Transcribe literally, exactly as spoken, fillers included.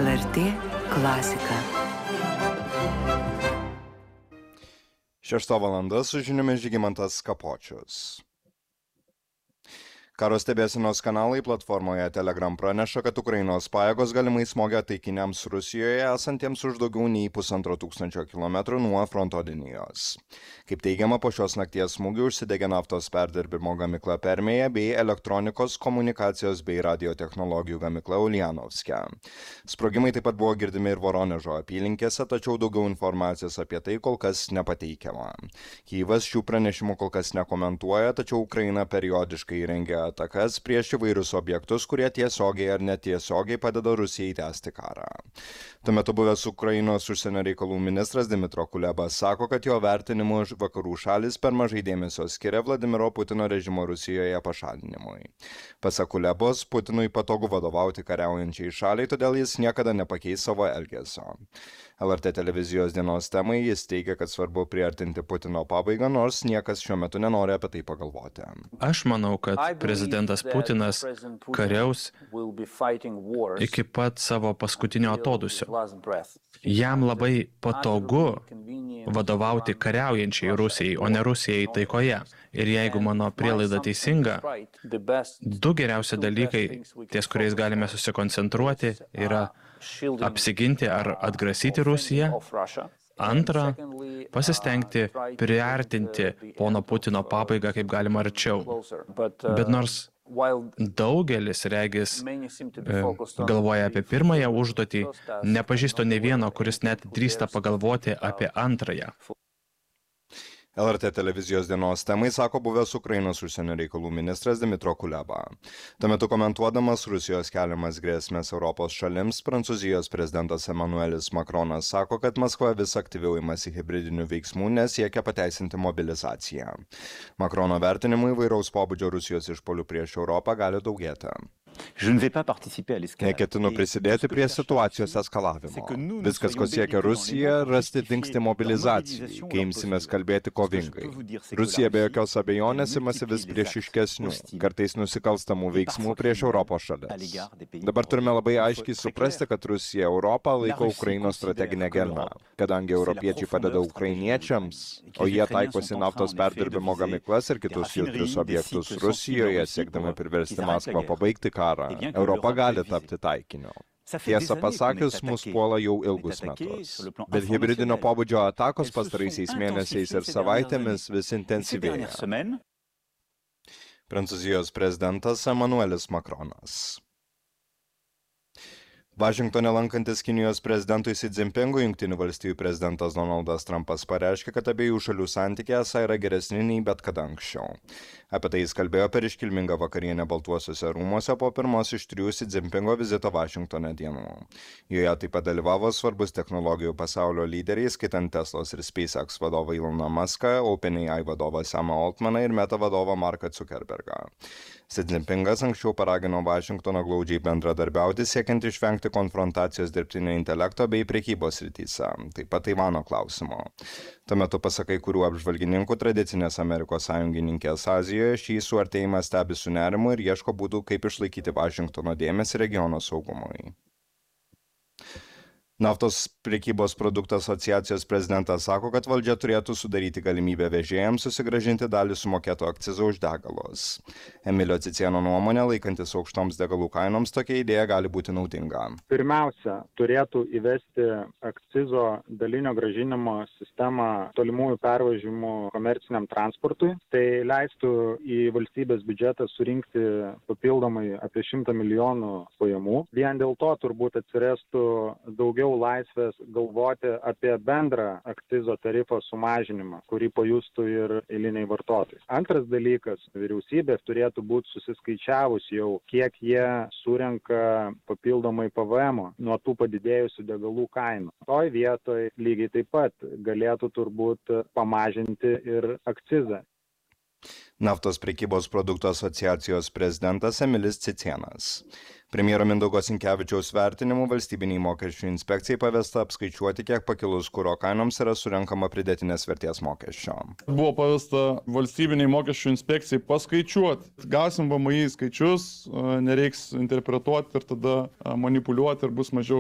L R T klasika. Šešta valanda su žiniomis Žygimantas Kapočius. Karo stebėsenos kanalai platformoje Telegram praneša, kad Ukrainos pajėgos galimai smogia taikiniams Rusijoje esantiems už daugiau nei pusantro tūkstančio kilometrų nuo fronto linijos. Kaip teigiama, po šios nakties smūgių užsidegė naftos perdirbimo gamykla Permėje bei elektronikos, komunikacijos bei radiotechnologijų gamykla Uljanovske. Sprogimai taip pat buvo girdimi ir Voronežo apylinkėse, tačiau daugiau informacijos apie tai kol kas nepateikiama. Kyjivas šių pranešimų kol kas nekomentuoja, tačiau Ukraina periodiškai rengia atakas prieš įvairius objektus, kurie tiesiogiai ar netiesiogiai padeda Rusijai tęsti karą. Tuo metu buvęs Ukrainos užsienio reikalų ministras Dmytro Kuleba sako, kad jo vertinimu vakarų šalis per mažai dėmesio skiria Vladimiro Putino režimo Rusijoje pašalinimui. Pasak Kulebos, Putinui patogu vadovauti kariaujančiai šaliai, todėl jis niekada nepakeis savo elgesio. L R T televizijos dienos temai jis teigia, kad svarbu priartinti Putino pabaigą, nors niekas šiuo metu nenori apie tai pagalvoti. Aš manau, kad prezidentas Putinas kariaus iki pat savo paskutinio atodūsio. Jam labai patogu vadovauti kariaujančiai Rusijai, o ne Rusijai taikoje. Ir jeigu mano prielaida teisinga, du geriausi dalykai, ties kuriais galime susikoncentruoti, yra apsiginti ar atgrasyti Rusiją. Antra, pasistengti priartinti pono Putino pabaigą kaip galima arčiau. Bet nors daugelis regis galvoja apie pirmąją užduotį, nepažįstu ne vieno, kuris net drįsta pagalvoti apie antrąją. L R T televizijos dienos temai sako buvęs Ukrainos užsienio reikalų ministras Dmytro Kuleba. Tuo metu komentuodamas Rusijos keliamas grėsmės Europos šalims, Prancūzijos prezidentas Emmanuelis Macronas sako, kad Maskva vis aktyviau imasi hibridinių veiksmų, nes siekia pateisinti mobilizaciją. Macrono vertinimu įvairaus pobūdžio Rusijos išpuolių prieš Europą gali daugėti. Neketinu prisidėti prie situacijos eskalavimo. Viskas, ko siekia Rusija, rasti dingstį mobilizacijai, kai imsimės kalbėti kovingai. Rusija be jokios abejonės imasi vis priešiškesnių, kartais nusikalstamų veiksmų prieš Europos šalis. Dabar turime labai aiškiai suprasti, kad Rusija Europą laiko Ukrainos strateginę gelmę, kadangi europiečiai padeda ukrainiečiams, o jie taikosi naftos perdirbimo gamyklas ir kitus jautrius objektus Rusijoje, siekdami priversti Maskvą pabaigti karą. Europa gali tapti taikiniu. Tiesą pasakius, mus puola jau ilgus metus. Bet hibridinio pobūdžio atakos pastaraisiais mėnesiais ir savaitėmis vis intensyvėja. Prancūzijos prezidentas Emmanuelis Macronas. Vašingtone lankantis Kinijos prezidentui Xi Jinpingui, Jungtinių valstijų prezidentas Donaldas Trumpas pareiškė, kad abiejų šalių santykiai esą yra geresni nei bet kada anksčiau. Apie tai jis kalbėjo per iškilmingą vakarienę Baltuosiuose rūmuose po pirmos iš trijų Xi Jinpingo vizito Vašingtone dienų. Joje taip pat dalyvavo svarbus technologijų pasaulio lyderiai, skaitant Teslos ir SpaceX vadovą Eloną Muską, OpenAI vadovą Samą Altmaną ir Meta vadovą Marką Zuckerbergą. Xi Jinpingas anksčiau paragino Vašingtoną glaudžiai bendradarbiauti, siekiant išvengti konfrontacijos dirbtinio intelekto bei prekybos srityse, taip pat Taivano klausimo. Tuo metu, pasak kai kurių apžvalgininkų, tradicinės Amerikos sąjungininkės Azijoje šį suartėjimą stebi su nerimu ir ieško būdų, kaip išlaikyti Vašingtono dėmesį regiono saugumui. Naftos prekybos produktų asociacijos prezidentas sako, kad valdžia turėtų sudaryti galimybę vežėjams susigrąžinti dalį sumokėto akcizo už degalus. Emilio Cicėno nuomonė, laikantis aukštoms degalų kainoms, tokia idėja gali būti naudinga. Pirmiausia, turėtų įvesti akcizo dalinio grąžinimo sistemą tolimųjų pervažimų komerciniam transportui. Tai leistų į valstybės biudžetą surinkti papildomai apie šimtą milijonų pajamų. Vien dėl to turbūt atsirastų daugiau laisvės galvoti apie bendrą akcizo tarifo sumažinimą, kurį pajustų ir eiliniai vartotojai. Antras dalykas, vyriausybė turėtų būti susiskaičiavus jau, kiek jie surenka papildomai P V M nuo tų padidėjusių degalų kainų. Toj vietoj lygiai taip pat galėtų turbūt pamažinti ir akcizą. Naftos prekybos produktų asociacijos prezidentas Emilis Cicėnas. Premjero Mindaugo Sinkevičiaus vertinimu valstybiniai mokesčių inspekcijai pavesta apskaičiuoti, kiek pakilus kuro kainoms yra surenkama pridėtinės vertės mokesčio. Buvo pavesta valstybiniai mokesčių inspekcijai paskaičiuoti. Gausim V M I skaičius, nereiks interpretuoti ir tada manipuliuoti ir bus mažiau